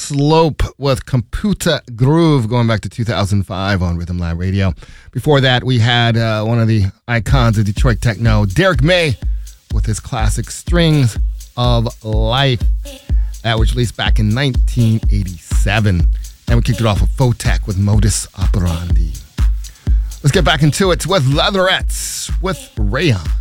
Slope with Computer Groove going back to 2005 on Rhythm Lab Radio. Before that, we had one of the icons of Detroit techno, Derek May, with his classic Strings of Life. That was released back in 1987. And we kicked it off with Photek with Modus Operandi. Let's get back into it with Leatherettes with Rayon.